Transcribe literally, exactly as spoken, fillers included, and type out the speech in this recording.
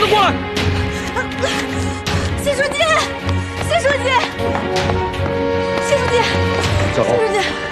快过来！ 谢书记，谢书记，谢书记， 小谢书记。